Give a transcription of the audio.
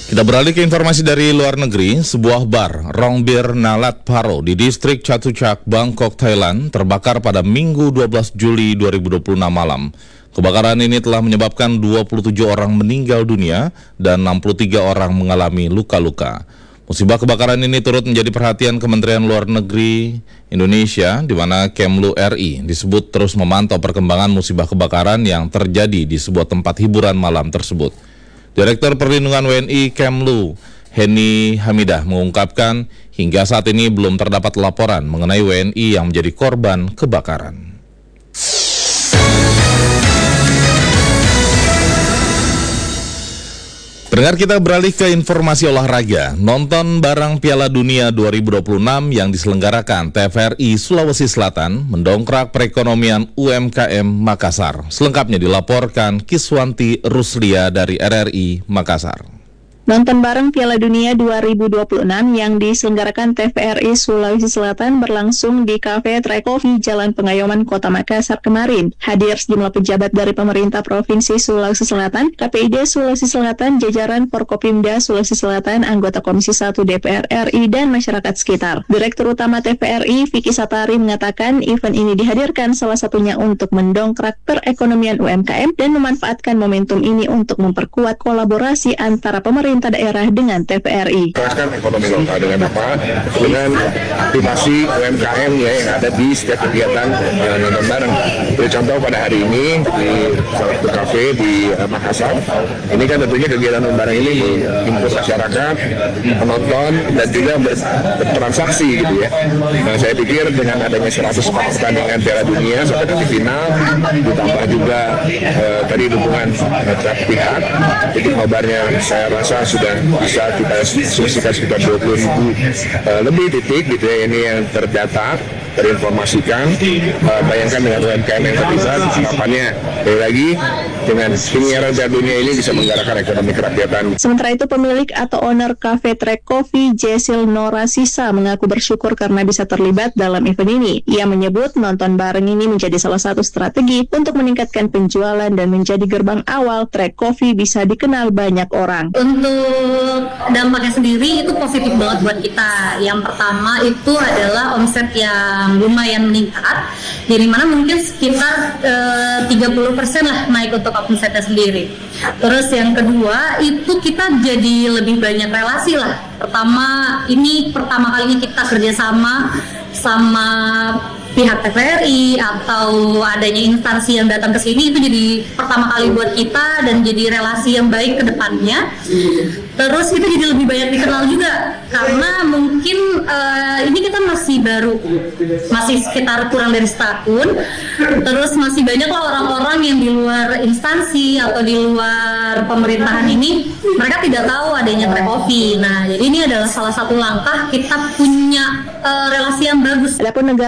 Kita beralih ke informasi dari luar negeri. Sebuah bar, Rongbir Nalat Paro di distrik Chatuchak, Bangkok, Thailand terbakar pada Minggu 12 Juli 2026 malam. Kebakaran ini telah menyebabkan 27 orang meninggal dunia dan 63 orang mengalami luka-luka. Musibah kebakaran ini turut menjadi perhatian Kementerian Luar Negeri Indonesia, di mana Kemlu RI disebut terus memantau perkembangan musibah kebakaran yang terjadi di sebuah tempat hiburan malam tersebut. Direktur Perlindungan WNI Kemlu, Heni Hamidah, mengungkapkan hingga saat ini belum terdapat laporan mengenai WNI yang menjadi korban kebakaran. Pendengar, kita beralih ke informasi olahraga. Nonton bareng Piala Dunia 2026 yang diselenggarakan TVRI Sulawesi Selatan mendongkrak perekonomian UMKM Makassar. Selengkapnya dilaporkan Kiswanti Ruslia dari RRI Makassar. Nonton bareng Piala Dunia 2026 yang diselenggarakan TVRI Sulawesi Selatan berlangsung di Cafe Trek Coffee Jalan Pengayoman Kota Makassar kemarin. Hadir sejumlah pejabat dari pemerintah Provinsi Sulawesi Selatan, KPID Sulawesi Selatan, jajaran Forkopimda Sulawesi Selatan, anggota Komisi 1 DPR RI, dan masyarakat sekitar. Direktur Utama TVRI, Vicky Satari, mengatakan event ini dihadirkan salah satunya untuk mendongkrak perekonomian UMKM dan memanfaatkan momentum ini untuk memperkuat kolaborasi antara pemerintah daerah dengan TVRI. Teruskan ekonomi lokal dengan apa? Dengan aktivasi UMKM ya yang ada di setiap kegiatan nonton bareng. Jadi contoh pada hari ini di salah satu kafe di Makassar, ini kan tentunya kegiatan nonton bareng ini mengimpus masyarakat, menonton dan juga bertransaksi gitu ya. Nah, saya pikir dengan adanya 100 pertandingan Piala Dunia sampai nanti final, ditambah juga tadi dukungan tiap pihak, jadi kabarnya saya rasa sudah bisa kita asumsikan sekitar 20.000 lebih titik gitu ya, ini yang terdata, terinformasikan. Bayangkan dengan UMKM yang terlibat, harapannya dari lagi dengan penyiaran Piala Dunia ini bisa menggerakkan ekonomi kerakyatan. Sementara itu, pemilik atau owner Cafe Trek Coffee, Jesil Nora Sisa, mengaku bersyukur karena bisa terlibat dalam event ini. Ia menyebut nonton bareng ini menjadi salah satu strategi untuk meningkatkan penjualan dan menjadi gerbang awal Trek Coffee bisa dikenal banyak orang. Untuk dampaknya sendiri itu positif banget buat kita. Yang pertama itu adalah omset yang lumayan meningkat, dari mana mungkin sekitar 30% lah naik untuk omsetnya sendiri. Terus yang kedua itu kita jadi lebih banyak relasi lah. Ini pertama kalinya kita kerjasama sama pihak TVRI atau adanya instansi yang datang ke sini, itu jadi pertama kali buat kita dan jadi relasi yang baik ke depannya. Terus itu jadi lebih banyak dikenal juga karena mungkin ini kita masih baru, masih sekitar kurang dari setahun. Terus masih banyak lah orang-orang yang di luar instansi atau di luar pemerintahan ini, mereka tidak tahu adanya Trek Coffee. Nah, jadi ini adalah salah satu langkah kita punya relasi yang bagus. Adapun negara